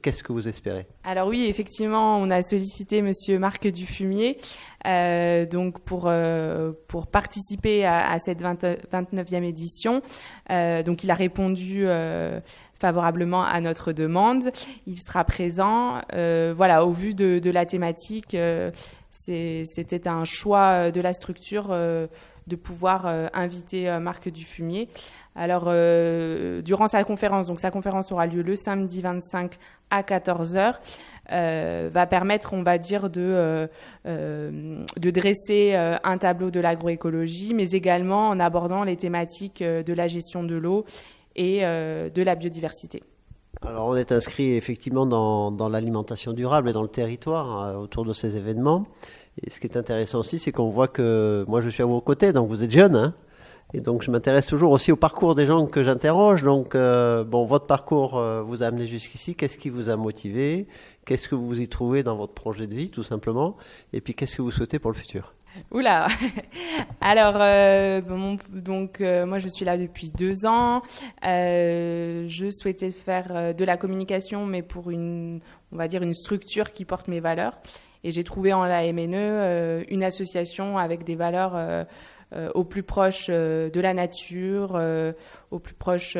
qu'est-ce que vous espérez ? Alors oui, effectivement, on a sollicité Monsieur Marc Dufumier donc pour participer à cette 29e édition. Donc il a répondu favorablement à notre demande. Il sera présent. Voilà, au vu de la thématique, c'était un choix de la structure de pouvoir inviter Marc Dufumier. Alors, durant sa conférence, donc sa conférence aura lieu le samedi 25 à 14h, va permettre, on va dire, de dresser un tableau de l'agroécologie, mais également en abordant les thématiques de la gestion de l'eau et de la biodiversité. Alors, on est inscrit effectivement dans l'alimentation durable et dans le territoire autour de ces événements. Et ce qui est intéressant aussi, c'est qu'on voit que moi, je suis à vos côtés, donc vous êtes jeune, hein. Et donc, je m'intéresse toujours aussi au parcours des gens que j'interroge. Donc, votre parcours vous a amené jusqu'ici. Qu'est-ce qui vous a motivé ? Qu'est-ce que vous y trouvez dans votre projet de vie, tout simplement ? Et puis, qu'est-ce que vous souhaitez pour le futur ? Oula. Alors, moi, je suis là depuis 2 ans. Je souhaitais faire de la communication, mais pour on va dire une structure qui porte mes valeurs. Et j'ai trouvé en la MNE une association avec des valeurs au plus proche de la nature, au plus proche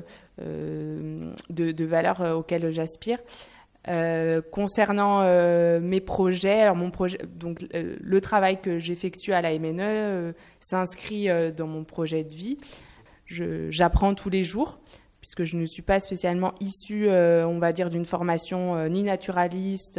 de valeurs auxquelles j'aspire. Concernant mes projets, alors mon projet, donc le travail que j'effectue à la MNE s'inscrit dans mon projet de vie. J'apprends tous les jours, puisque je ne suis pas spécialement issue, on va dire, d'une formation ni naturaliste,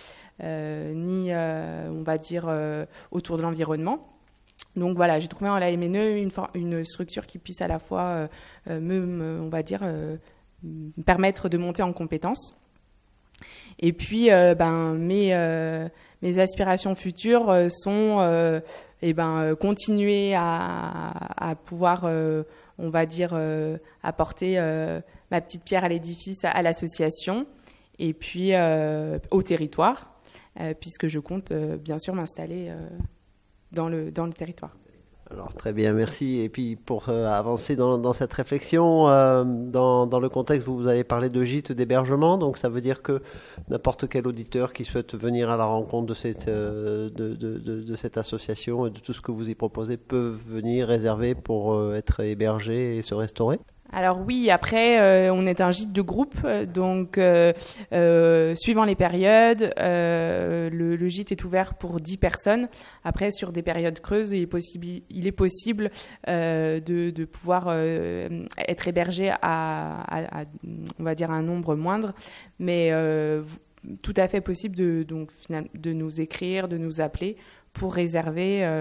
ni, on va dire, autour de l'environnement. Donc voilà, j'ai trouvé en la MNE une structure qui puisse à la fois on va dire, me permettre de monter en compétences. Et puis, mes aspirations futures sont continuer à pouvoir, on va dire, apporter ma petite pierre à l'édifice à l'association et puis au territoire, puisque je compte bien sûr m'installer dans le territoire. Alors très bien, merci. Et puis pour avancer dans cette réflexion, dans le contexte où vous allez parler de gîtes d'hébergement, donc ça veut dire que n'importe quel auditeur qui souhaite venir à la rencontre de cette association et de tout ce que vous y proposez peut venir réserver pour être hébergé et se restaurer ? Alors oui, après, on est un gîte de groupe, donc suivant les périodes, le gîte est ouvert pour 10 personnes. Après, sur des périodes creuses, il est possible de pouvoir être hébergé à, on va dire, un nombre moindre, mais tout à fait possible de nous écrire, de nous appeler pour réserver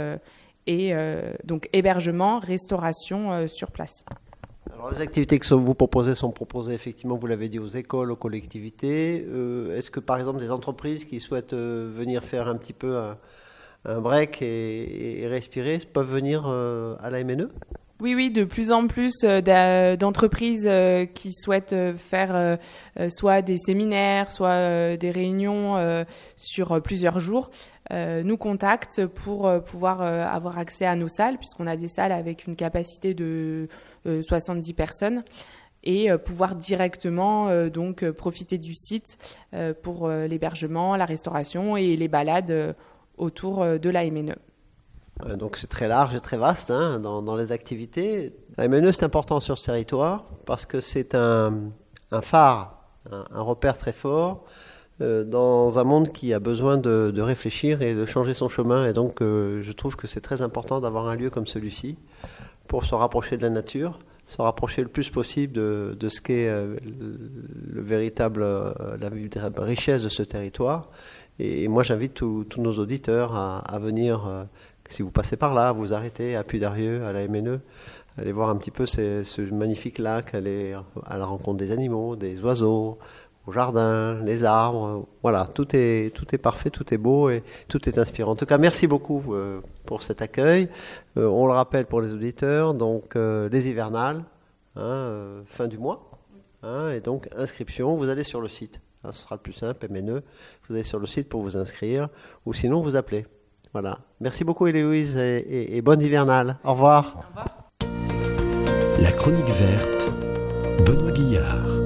donc hébergement, restauration sur place. Alors, les activités que vous proposez sont proposées effectivement, vous l'avez dit, aux écoles, aux collectivités. Est-ce que par exemple des entreprises qui souhaitent venir faire un petit peu un break et respirer peuvent venir à la MNE ? Oui, de plus en plus d'entreprises qui souhaitent faire soit des séminaires, soit des réunions sur plusieurs jours, nous contactent pour pouvoir avoir accès à nos salles, puisqu'on a des salles avec une capacité de 70 personnes, et pouvoir directement profiter du site pour l'hébergement, la restauration et les balades autour de la MNE. Donc c'est très large et très vaste dans les activités. La MNE, c'est important sur ce territoire parce que c'est un phare, un repère très fort dans un monde qui a besoin de réfléchir et de changer son chemin. Et donc je trouve que c'est très important d'avoir un lieu comme celui-ci pour se rapprocher de la nature, se rapprocher le plus possible de ce qu'est la véritable richesse de ce territoire. Et moi j'invite tous nos auditeurs à venir... Si vous passez par là, vous arrêtez à Puy-d'Arieux, à la MNE, allez voir un petit peu ce magnifique lac, aller à la rencontre des animaux, des oiseaux, au jardin, les arbres. Voilà, tout est parfait, tout est beau et tout est inspirant. En tout cas, merci beaucoup pour cet accueil. On le rappelle pour les auditeurs, donc les hivernales, fin du mois, et donc inscription. Vous allez sur le site, ce sera le plus simple, MNE. Vous allez sur le site pour vous inscrire, ou sinon vous appelez. Voilà. Merci beaucoup Héloïse et bonne hivernale. Au revoir. Au revoir. La chronique verte, Benoît Guillard.